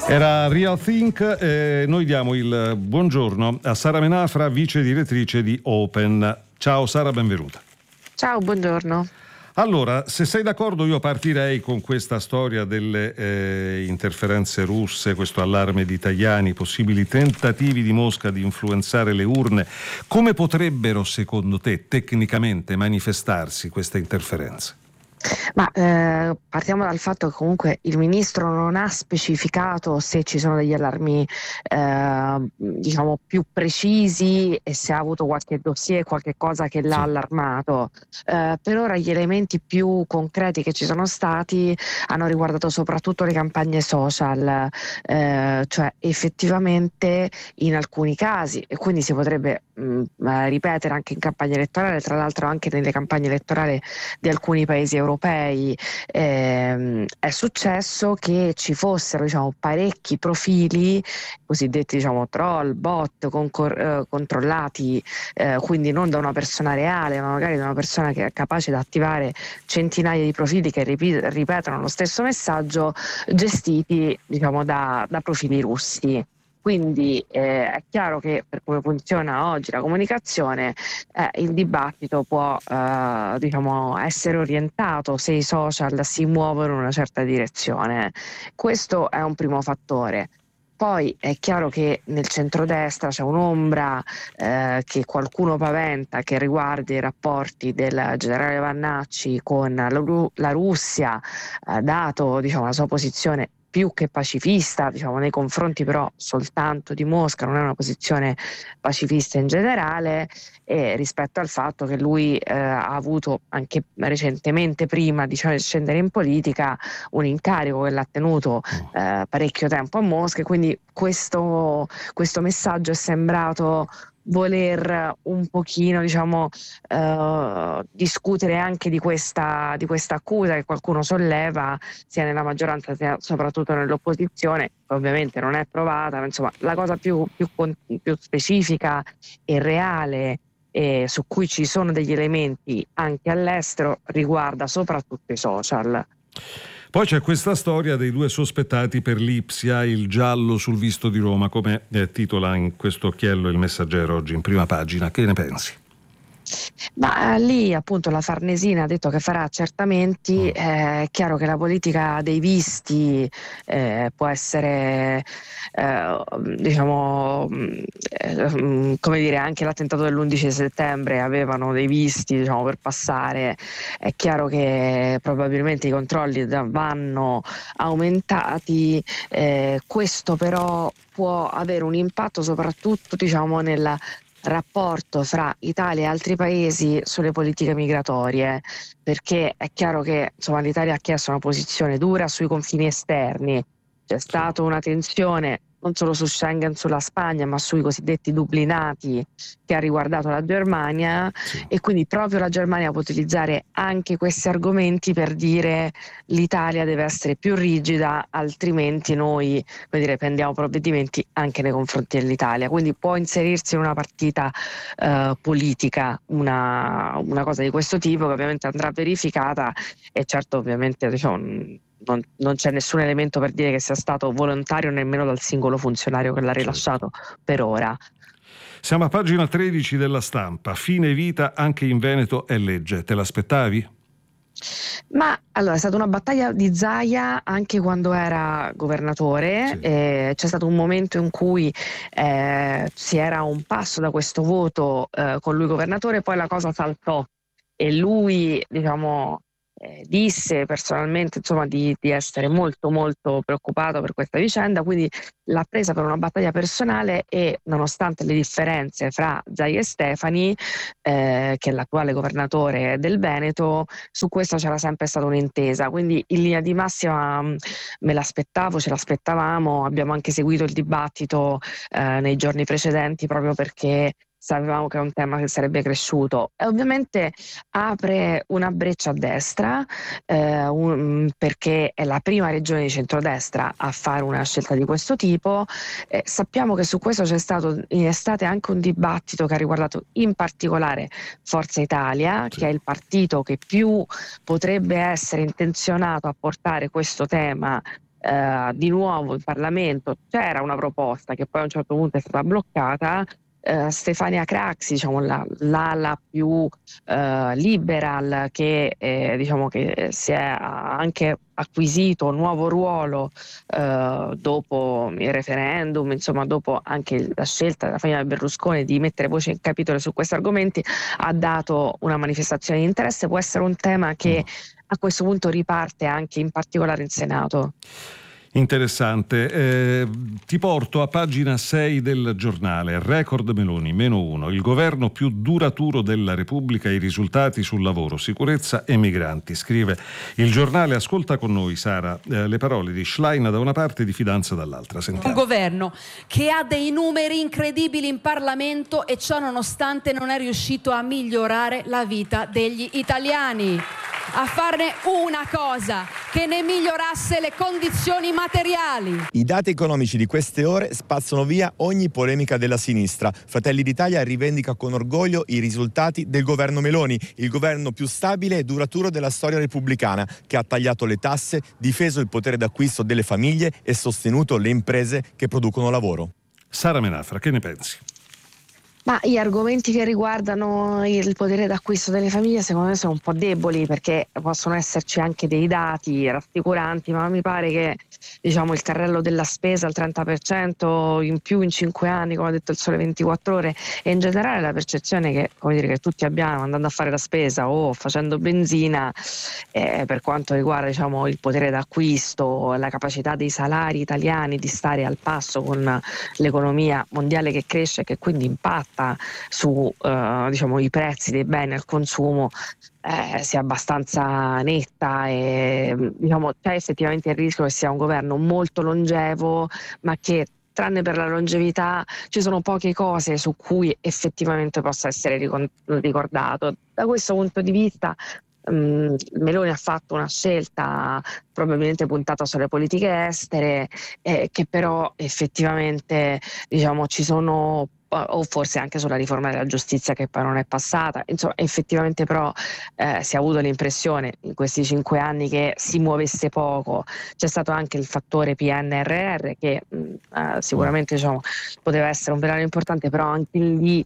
Era Real Think. Noi diamo il buongiorno a Sara Menafra, vice direttrice di Open. Ciao Sara, benvenuta. Ciao, buongiorno. Allora, se sei d'accordo, io partirei con questa storia delle interferenze russe, questo allarme di Tajani, possibili tentativi di Mosca di influenzare le urne. Come potrebbero, secondo te, tecnicamente manifestarsi queste interferenze? Partiamo dal fatto che comunque il ministro non ha specificato se ci sono degli allarmi più precisi e se ha avuto qualche dossier, qualche cosa che l'ha allarmato. Per ora gli elementi più concreti che ci sono stati hanno riguardato soprattutto le campagne social, cioè effettivamente in alcuni casi, e quindi si potrebbe ripetere anche in campagna elettorale, tra l'altro anche nelle campagne elettorali di alcuni paesi europei, è successo che ci fossero parecchi profili cosiddetti troll, bot controllati, quindi non da una persona reale ma magari da una persona che è capace di attivare centinaia di profili che ripetono lo stesso messaggio, gestiti da profili russi. Quindi è chiaro che per come funziona oggi la comunicazione, il dibattito può essere orientato se i social si muovono in una certa direzione. Questo è un primo fattore. Poi è chiaro che nel centrodestra c'è un'ombra che qualcuno paventa, che riguarda i rapporti del generale Vannacci con la Russia, dato la sua posizione più che pacifista, nei confronti però soltanto di Mosca, non è una posizione pacifista in generale, e rispetto al fatto che lui ha avuto anche recentemente, prima di scendere in politica, un incarico che l'ha tenuto parecchio tempo a Mosca, e quindi questo messaggio è sembrato voler un pochino discutere anche di questa accusa che qualcuno solleva sia nella maggioranza sia soprattutto nell'opposizione, che ovviamente non è provata, ma insomma la cosa più specifica e reale, e su cui ci sono degli elementi anche all'estero, riguarda soprattutto i social. Poi c'è questa storia dei due sospettati per l'Ipsia, il giallo sul visto di Roma, come titola in questo occhiello il Messaggero oggi in prima pagina. Che ne pensi? Ma lì appunto la Farnesina ha detto che farà accertamenti. È chiaro che la politica dei visti può essere come dire, anche l'attentato dell'11 settembre avevano dei visti per passare. È chiaro che probabilmente i controlli vanno aumentati, questo però può avere un impatto soprattutto nel rapporto fra Italia e altri paesi sulle politiche migratorie, perché è chiaro che l'Italia ha chiesto una posizione dura sui confini esterni. C'è stata una tensione non solo su Schengen, sulla Spagna, ma sui cosiddetti dublinati, che ha riguardato la Germania, e quindi proprio la Germania può utilizzare anche questi argomenti per dire l'Italia deve essere più rigida, altrimenti noi prendiamo provvedimenti anche nei confronti dell'Italia. Quindi può inserirsi in una partita politica una cosa di questo tipo, che ovviamente andrà verificata, e certo ovviamente non c'è nessun elemento per dire che sia stato volontario nemmeno dal singolo funzionario che l'ha rilasciato per ora. Siamo a pagina 13 della Stampa. Fine vita anche in Veneto è legge. Te l'aspettavi? Ma allora è stata una battaglia di Zaia anche quando era governatore. C'è stato un momento in cui si era a un passo da questo voto con lui governatore, poi la cosa saltò e lui disse personalmente di essere molto molto preoccupato per questa vicenda, quindi l'ha presa per una battaglia personale, e nonostante le differenze fra Zaia e Stefani, che è l'attuale governatore del Veneto, su questo c'era sempre stata un'intesa, quindi in linea di massima me l'aspettavo, ce l'aspettavamo. Abbiamo anche seguito il dibattito nei giorni precedenti, proprio perché sapevamo che è un tema che sarebbe cresciuto, e ovviamente apre una breccia a destra, perché è la prima regione di centrodestra a fare una scelta di questo tipo. Sappiamo che su questo c'è stato in estate anche un dibattito che ha riguardato in particolare Forza Italia, che è il partito che più potrebbe essere intenzionato a portare questo tema di nuovo in Parlamento c'era una proposta che poi a un certo punto è stata bloccata. Stefania Craxi, diciamo l'ala più liberal che diciamo che si è anche acquisito un nuovo ruolo dopo il referendum, insomma dopo anche la scelta della famiglia Berlusconi di mettere voce in capitolo su questi argomenti, ha dato una manifestazione di interesse. Può essere un tema che a questo punto riparte anche in particolare in Senato. Interessante. Ti porto a pagina 6 del giornale. Record Meloni, -1. Il governo più duraturo della Repubblica, i risultati sul lavoro, sicurezza e migranti. Scrive il giornale. Ascolta con noi, Sara, le parole di Schlein da una parte e di Fidanza dall'altra. Sentiamo. Un governo che ha dei numeri incredibili in Parlamento e ciò nonostante non è riuscito a migliorare la vita degli italiani, a farne una cosa che ne migliorasse le condizioni materiali. I dati economici di queste ore spazzano via ogni polemica della sinistra. Fratelli d'Italia rivendica con orgoglio i risultati del governo Meloni, il governo più stabile e duraturo della storia repubblicana, che ha tagliato le tasse, difeso il potere d'acquisto delle famiglie e sostenuto le imprese che producono lavoro. Sara Menafra, che ne pensi? Ma gli argomenti che riguardano il potere d'acquisto delle famiglie secondo me sono un po' deboli, perché possono esserci anche dei dati rassicuranti, ma mi pare che diciamo il carrello della spesa al 30% in più in 5 anni, come ha detto il Sole 24 Ore, e in generale la percezione che, come dire, che tutti abbiamo andando a fare la spesa o facendo benzina, per quanto riguarda diciamo il potere d'acquisto, la capacità dei salari italiani di stare al passo con l'economia mondiale che cresce e che quindi impatta su diciamo i prezzi dei beni al consumo, sia abbastanza netta, e diciamo c'è effettivamente il rischio che sia un governo molto longevo, ma che tranne per la longevità ci sono poche cose su cui effettivamente possa essere ricordato. Da questo punto di vista Meloni ha fatto una scelta probabilmente puntata sulle politiche estere, che però effettivamente diciamo ci sono, o forse anche sulla riforma della giustizia che poi non è passata, insomma effettivamente però si è avuto l'impressione in questi 5 anni che si muovesse poco. C'è stato anche il fattore PNRR che sicuramente diciamo poteva essere un penale importante, però anche lì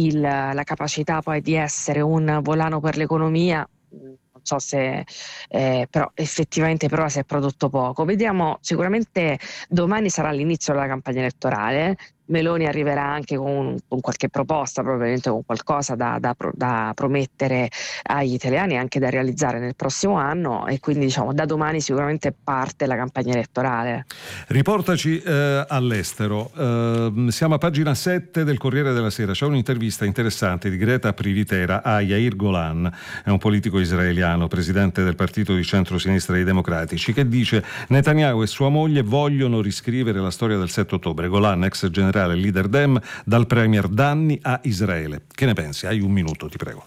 la capacità poi di essere un volano per l'economia, non so se però effettivamente però si è prodotto poco. Vediamo, sicuramente domani sarà l'inizio della campagna elettorale. Meloni arriverà anche con qualche proposta, probabilmente con qualcosa da promettere agli italiani e anche da realizzare nel prossimo anno, e quindi diciamo da domani sicuramente parte la campagna elettorale. Riportaci all'estero. Siamo a pagina 7 del Corriere della Sera. C'è un'intervista interessante di Greta Privitera a Yair Golan, è un politico israeliano, presidente del partito di centro-sinistra dei Democratici, che dice: Netanyahu e sua moglie vogliono riscrivere la storia del 7 ottobre. Golan, ex generale leader Dem, dal premier danni a Israele. Che ne pensi? Hai un minuto, ti prego.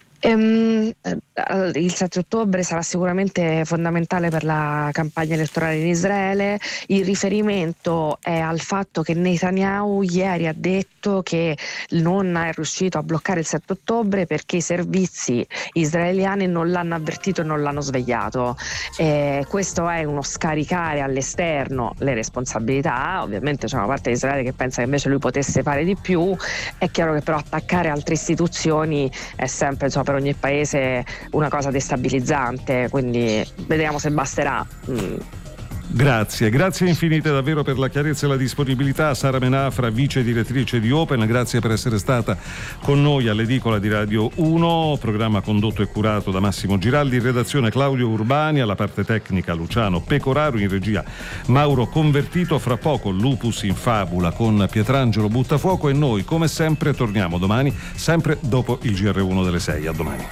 Il 7 ottobre sarà sicuramente fondamentale per la campagna elettorale in Israele. Il riferimento è al fatto che Netanyahu ieri ha detto che non è riuscito a bloccare il 7 ottobre perché i servizi israeliani non l'hanno avvertito e non l'hanno svegliato. Questo è uno scaricare all'esterno le responsabilità. Ovviamente c'è una parte di Israele che pensa che invece lui potesse fare di più. È chiaro che però attaccare altre istituzioni è sempre, insomma, per ogni paese una cosa destabilizzante, quindi vediamo se basterà. Grazie infinite davvero per la chiarezza e la disponibilità. Sara Menafra, vice direttrice di Open, grazie per essere stata con noi all'edicola di Radio 1, programma condotto e curato da Massimo Giraldi, in redazione Claudio Urbani, alla parte tecnica Luciano Pecoraro, in regia Mauro Convertito. Fra poco Lupus in Fabula con Pietrangelo Buttafuoco, e noi come sempre torniamo domani, sempre dopo il GR1 delle 6. A domani.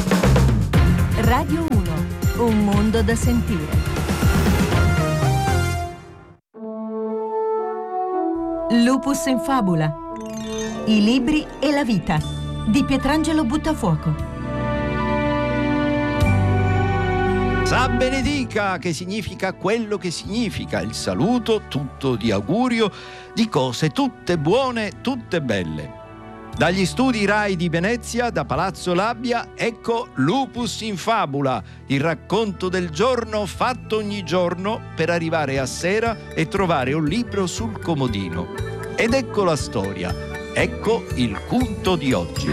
Radio 1, un mondo da sentire. Lupus in Fabula. I libri e la vita di Pietrangelo Buttafuoco. Sa benedica, che significa quello che significa, il saluto tutto di augurio di cose tutte buone, tutte belle. Dagli studi Rai di Venezia, da Palazzo Labbia, ecco Lupus in Fabula, il racconto del giorno fatto ogni giorno per arrivare a sera e trovare un libro sul comodino. Ed ecco la storia, ecco il punto di oggi.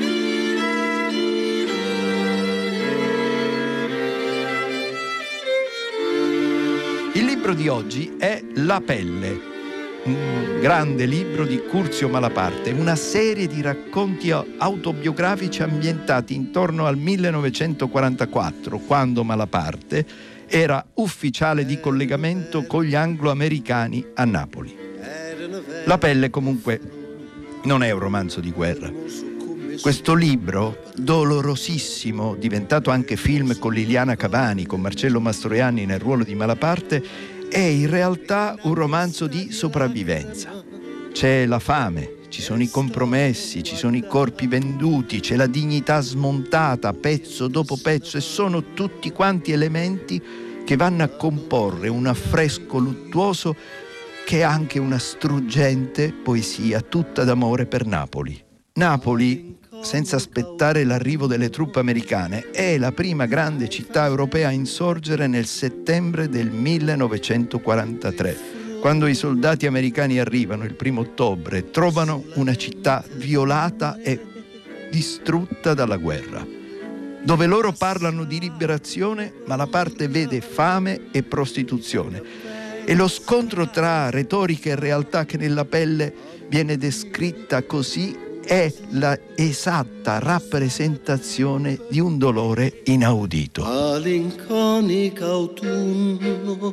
Il libro di oggi è La pelle, un grande libro di Curzio Malaparte, una serie di racconti autobiografici ambientati intorno al 1944, quando Malaparte era ufficiale di collegamento con gli anglo-americani a Napoli. La pelle comunque non è un romanzo di guerra. Questo libro, dolorosissimo, diventato anche film con Liliana Cavani, con Marcello Mastroianni nel ruolo di Malaparte, è in realtà un romanzo di sopravvivenza. C'è la fame, ci sono i compromessi, ci sono i corpi venduti, c'è la dignità smontata pezzo dopo pezzo, e sono tutti quanti elementi che vanno a comporre un affresco luttuoso che è anche una struggente poesia tutta d'amore per Napoli. Napoli, senza aspettare l'arrivo delle truppe americane, è la prima grande città europea a insorgere nel settembre del 1943. Quando i soldati americani arrivano il 1° ottobre, trovano una città violata e distrutta dalla guerra, dove loro parlano di liberazione, ma la parte vede fame e prostituzione. E lo scontro tra retorica e realtà che nella pelle viene descritta così è la esatta rappresentazione di un dolore inaudito. Malinconica autunno,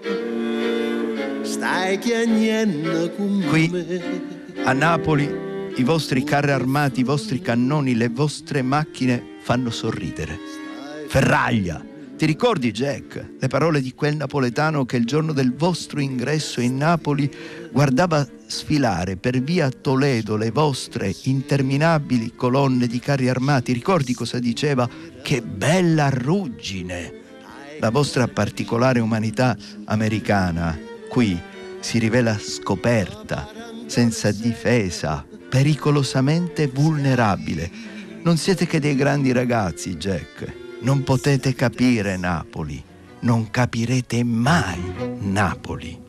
stai chiagnendo con me. Qui a Napoli i vostri carri armati, i vostri cannoni, le vostre macchine fanno sorridere. Ferraglia, ti ricordi, Jack, le parole di quel napoletano che il giorno del vostro ingresso in Napoli guardava sfilare per via Toledo le vostre interminabili colonne di carri armati? Ricordi cosa diceva? Che bella ruggine! La vostra particolare umanità americana qui si rivela scoperta, senza difesa, pericolosamente vulnerabile. Non siete che dei grandi ragazzi, Jack. Non potete capire Napoli. Non capirete mai Napoli.